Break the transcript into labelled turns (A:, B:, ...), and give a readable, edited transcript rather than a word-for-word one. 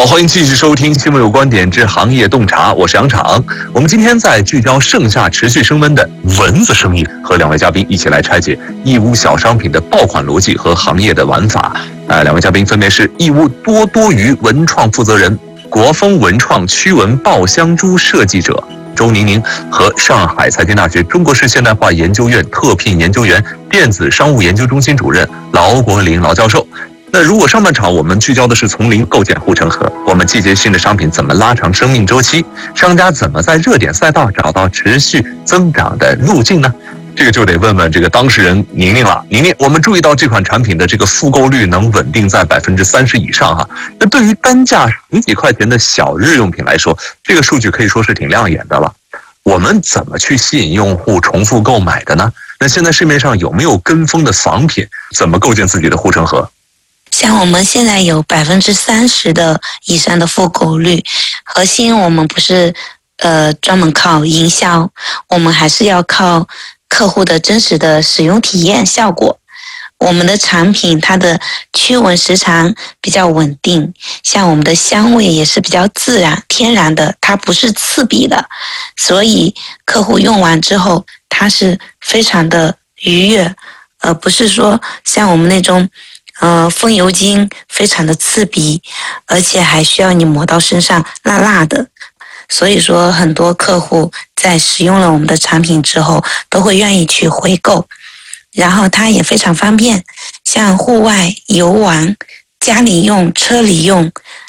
A: 好，欢迎继续收听《新闻有观点之行业洞察》，我是杨昶。我们今天在聚焦盛夏持续升温的蚊子生意，和两位嘉宾一起来拆解义乌小商品的爆款逻辑和行业的玩法。两位嘉宾分别是义乌多多鱼文创负责人、国风文创驱蚊爆香珠设计者周宁宁和上海财经大学中国式现代化研究院特聘研究员、电子商务研究中心主任劳国林劳教授。那如果上半场我们聚焦的是从零构建护城河，我们季节性的商品怎么拉长生命周期，商家怎么在热点赛道找到持续增长的路径呢？这个就得问问这个当事人宁宁了。宁宁，我们注意到这款产品的这个复购率能稳定在30%以上哈。那对于单价10几块钱的小日用品来说，这个数据可以说是挺亮眼的了。我们怎么去吸引用户重复购买的呢？那现在市面上有没有跟风的仿品？怎么构建自己的护城河？
B: 像我们现在有30%的以上的复购率，核心我们不是专门靠营销，我们还是要靠客户的真实的使用体验效果。我们的产品它的驱蚊时长比较稳定，像我们的香味也是比较自然天然的，它不是刺鼻的，所以客户用完之后它是非常的愉悦，而不是说像我们那种风油精非常的刺鼻，而且还需要你抹到身上辣辣的。所以说很多客户在使用了我们的产品之后都会愿意去回购，然后它也非常方便，像户外游玩、家里用、车里用